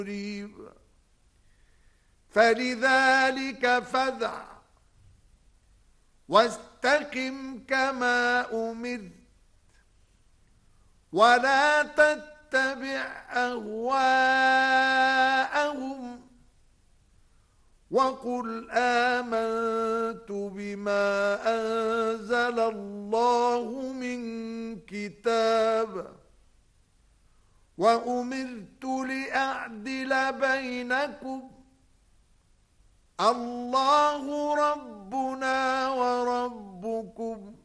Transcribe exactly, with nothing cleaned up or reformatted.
مريب فلذلك فادع واستقم كما أمرت ولا تتبع أهواءهم وقل آمنت بما أنزل الله من كتاب وأمرت لأعدل بينكم الله ربنا وربكم